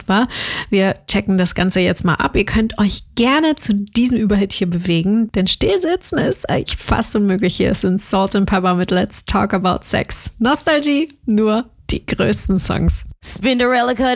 war. Wir checken das Ganze jetzt mal ab. Ihr könnt euch gerne zu diesem Überhit hier bewegen, denn Stillsitzen ist eigentlich fast unmöglich. Hier sind Salt and Pepper mit Let's Talk About Sex. Nostalgie, nur die größten Songs. Spinderella cut